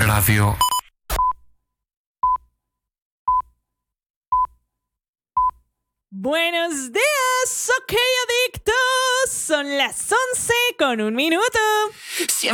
Radio. Buenos días, ok adictos. Son las 11:01.